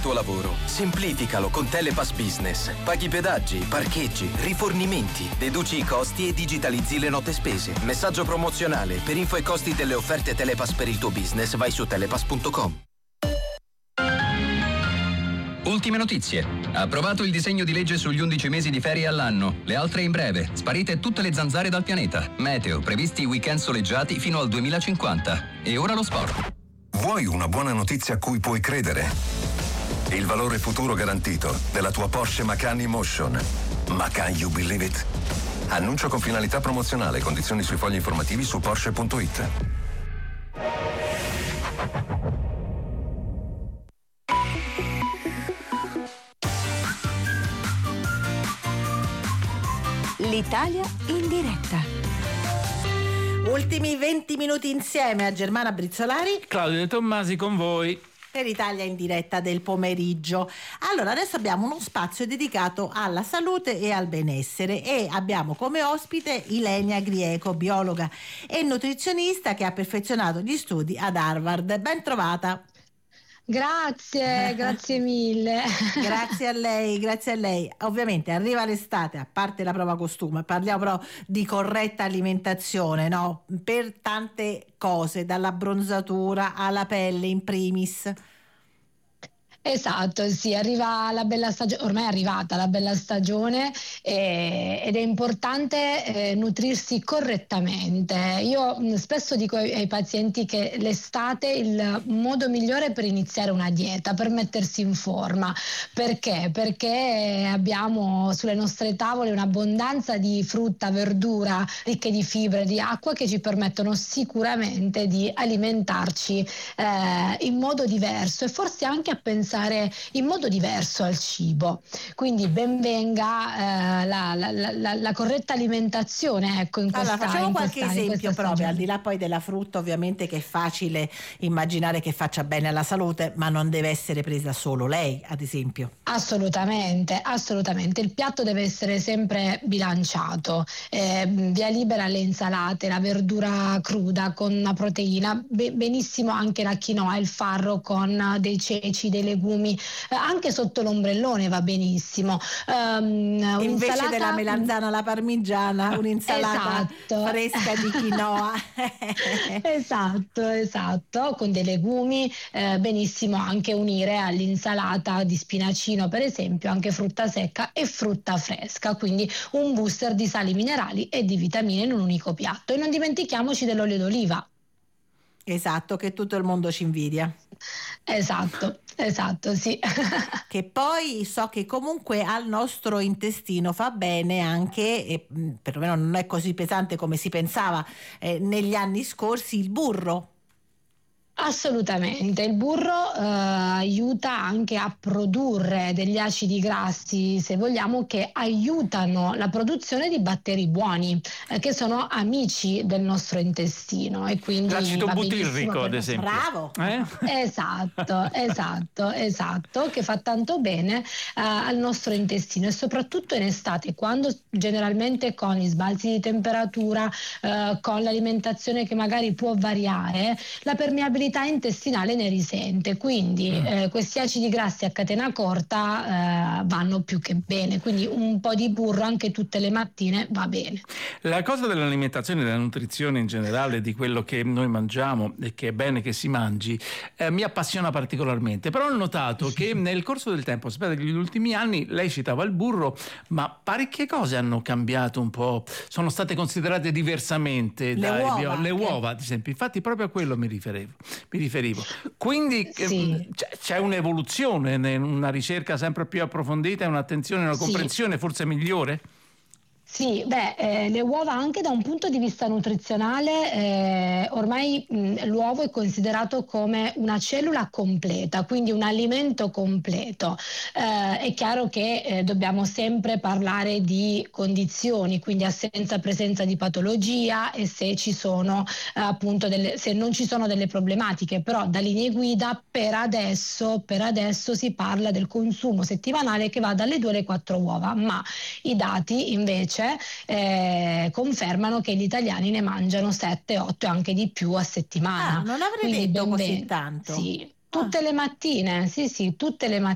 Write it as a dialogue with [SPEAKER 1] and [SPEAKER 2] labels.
[SPEAKER 1] tuo lavoro. Semplificalo con Telepass Business. Paghi pedaggi, parcheggi, rifornimenti, deduci i costi e digitalizzi le note spese. Messaggio promozionale. Per info e costi delle offerte Telepass per il tuo business vai su telepass.com.
[SPEAKER 2] Ultime notizie. Approvato il disegno di legge sugli 11 mesi di ferie all'anno. Le altre in breve. Sparite tutte le zanzare dal pianeta. Meteo. Previsti weekend soleggiati fino al 2050. E ora lo sport.
[SPEAKER 3] Vuoi una buona notizia a cui puoi credere? Il valore futuro garantito della tua Porsche Macan Emotion. Macan, you believe it? Annuncio con finalità promozionale. Condizioni sui fogli informativi su Porsche.it.
[SPEAKER 4] L'Italia in diretta.
[SPEAKER 5] Ultimi 20 minuti insieme a Germana Brizzolari,
[SPEAKER 6] Claudio De Tommasi con voi
[SPEAKER 5] per Italia in diretta del pomeriggio. Allora, adesso abbiamo uno spazio dedicato alla salute e al benessere e abbiamo come ospite Ilenia Grieco, biologa e nutrizionista che ha perfezionato gli studi ad Harvard. Ben trovata.
[SPEAKER 7] Grazie mille.
[SPEAKER 5] Grazie a lei. Ovviamente arriva l'estate, a parte la prova costume, parliamo però di corretta alimentazione, no? Per tante cose, dalla bronzatura alla pelle in primis.
[SPEAKER 7] Esatto, sì, arriva la bella stagione, ormai è arrivata la bella stagione ed è importante nutrirsi correttamente. Io spesso dico ai pazienti che l'estate è il modo migliore per iniziare una dieta, per mettersi in forma. Perché? Perché abbiamo sulle nostre tavole un'abbondanza di frutta, verdura, ricche di fibre, di acqua che ci permettono sicuramente di alimentarci in modo diverso e forse anche a pensare in modo diverso al cibo. Quindi ben venga la corretta alimentazione, ecco, in questa.
[SPEAKER 5] Allora, facciamo qualche esempio proprio,
[SPEAKER 7] stagione.
[SPEAKER 5] al di là poi della frutta, ovviamente, che è facile immaginare che faccia bene alla salute, ma non deve essere presa solo lei, ad esempio.
[SPEAKER 7] Assolutamente. Il piatto deve essere sempre bilanciato, via libera alle insalate, la verdura cruda con una proteina, benissimo anche la quinoa, il farro con dei ceci, dei legumi, anche sotto l'ombrellone va benissimo.
[SPEAKER 5] Invece della melanzana alla parmigiana, un'insalata fresca di quinoa.
[SPEAKER 7] Esatto, con dei legumi, benissimo anche unire all'insalata di spinacino, per esempio, anche frutta secca e frutta fresca, quindi un booster di sali minerali e di vitamine in un unico piatto. E non dimentichiamoci dell'olio d'oliva.
[SPEAKER 5] Esatto, che tutto il mondo ci invidia.
[SPEAKER 7] Esatto, sì.
[SPEAKER 5] Che poi so che comunque al nostro intestino fa bene anche, e perlomeno non è così pesante come si pensava negli anni scorsi, il burro.
[SPEAKER 7] Assolutamente, il burro aiuta anche a produrre degli acidi grassi, se vogliamo, che aiutano la produzione di batteri buoni, che sono amici del nostro intestino e quindi
[SPEAKER 6] l'acido butirrico, ad esempio.
[SPEAKER 5] Bravo!
[SPEAKER 7] Esatto, che fa tanto bene al nostro intestino e soprattutto in estate, quando generalmente con gli sbalzi di temperatura, con l'alimentazione che magari può variare, la permeabilità intestinale ne risente, quindi questi acidi grassi a catena corta vanno più che bene, quindi un po' di burro anche tutte le mattine va bene.
[SPEAKER 6] La cosa dell'alimentazione e della nutrizione in generale, di quello che noi mangiamo e che è bene che si mangi, mi appassiona particolarmente, però ho notato che nel corso del tempo, negli ultimi anni, lei citava il burro, ma parecchie cose hanno cambiato un po', sono state considerate diversamente le uova ad esempio, infatti proprio a quello mi riferivo. Quindi
[SPEAKER 7] sì.
[SPEAKER 6] C'è un'evoluzione, una ricerca sempre più approfondita e un'attenzione, una comprensione forse migliore?
[SPEAKER 7] Sì, le uova anche da un punto di vista nutrizionale, ormai l'uovo è considerato come una cellula completa, quindi un alimento completo. È chiaro che dobbiamo sempre parlare di condizioni, quindi assenza, presenza di patologia e se ci sono appunto se non ci sono delle problematiche, però da linee guida per adesso si parla del consumo settimanale che va dalle 2 alle 4 uova, ma i dati invece confermano che gli italiani ne mangiano 7, 8 e anche di più a settimana.
[SPEAKER 5] Non avrei detto così tanto.
[SPEAKER 7] Sì. Tutte le mattine, tutte le mattine.